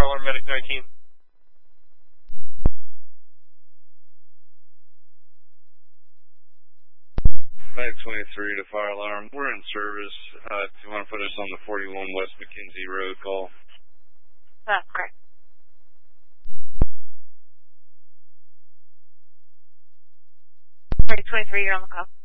Fire alarm medic 19. 23 to fire alarm. We're in service. If you want to put us on the 41 West McKenzie Road, call. Correct. Sorry, 23, you're on the call.